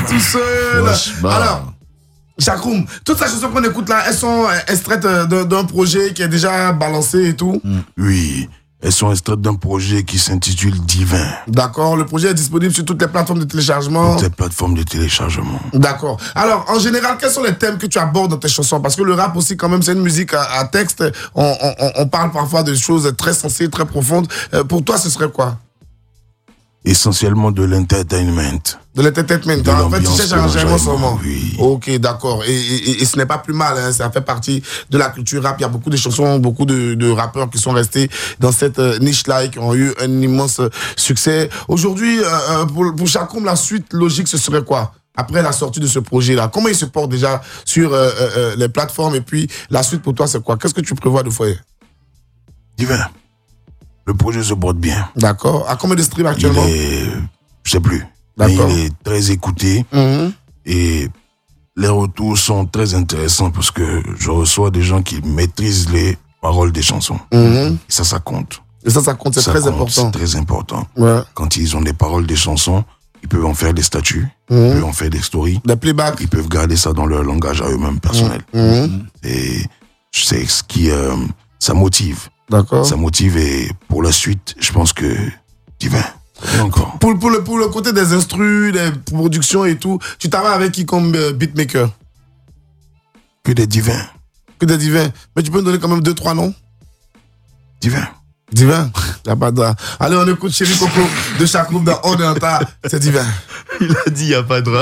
tout seul. Alors, Chakroum, toutes ces chansons qu'on écoute là, elles sont extraites d'un projet qui est déjà balancé et tout. Oui, elles sont extraites d'un projet qui s'intitule Divin. D'accord, le projet est disponible sur toutes les plateformes de téléchargement. Toutes les plateformes de téléchargement. D'accord. Alors, en général, quels sont les thèmes que tu abordes dans tes chansons? Parce que le rap aussi, quand même, c'est une musique à texte. On parle parfois de choses très sensées, très profondes. Pour toi, ce serait quoi? Essentiellement de l'entertainment. De l'entertainment. De En fait, tu cherches un enjaillement seulement. Oui. Ok, d'accord. Et ce n'est pas plus mal, hein. Ça fait partie de la culture rap. Il y a beaucoup de chansons, beaucoup de rappeurs qui sont restés dans cette niche-là et qui ont eu un immense succès. Aujourd'hui, pour Chakroum, la suite logique, ce serait quoi? Après la sortie de ce projet-là, comment il se porte déjà sur les plateformes? Et puis, la suite pour toi, c'est quoi? Qu'est-ce que tu prévois de faire? Divin. Le projet se porte bien. D'accord. À combien de streams actuellement? Je sais plus. D'accord. Il est très écouté. Et les retours sont très intéressants parce que je reçois des gens qui maîtrisent les paroles des chansons. Et ça compte. Et ça compte, c'est très important. C'est très important. Ouais. Quand ils ont les paroles des chansons, ils peuvent en faire des statuts, ils peuvent en faire des stories. Des playbacks. Ils peuvent garder ça dans leur langage à eux-mêmes personnel. Et c'est ce qui... ça motive. D'accord. Ça motive et pour la suite, je pense que Divin. Encore. Pour le côté des instrus, des productions et tout, tu travailles avec qui comme beatmaker? Que des divins. Que des divins. Mais tu peux me donner quand même 2-3 noms? Divin. Divin? Y'a pas de... Allez, on écoute Chéri Coco de Chakroum dans On est en tas. C'est divin. Il a dit, il n'y a pas de